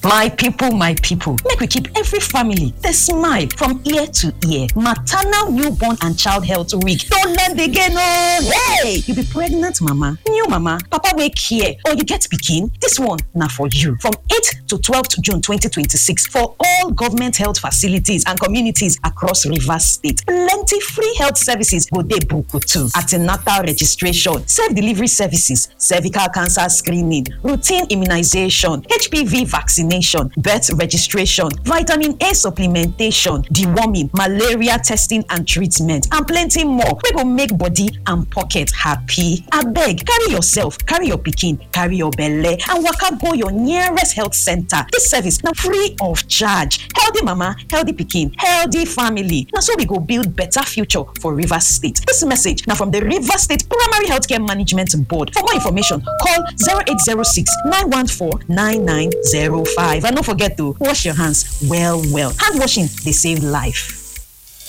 My people, make we keep every family the smile from ear to ear. Maternal, newborn and child health week. Don't let the again. Hey, you be pregnant mama, new mama, papa wake here, or you get pikin. This one now for you. From 8th to 12th June 2026 for all government health facilities and communities across Rivers State. Plenty free health services go dey book too. Antenatal registration, self-delivery services, cervical cancer screening, routine immunization, HPV vaccination, birth registration, vitamin A supplementation, deworming, malaria testing and treatment, and plenty more. We go make body and pocket happy. Abeg, carry yourself, carry your pikin, carry your belle, and waka go your nearest health center. This service now free of charge. Healthy mama, healthy pikin, healthy family. Now so we go build better future for Rivers State. This message now from the Rivers State Primary Healthcare Management Board. For more information, call 0806 914 9905. And don't forget to wash your hands well. Hand washing, they save life.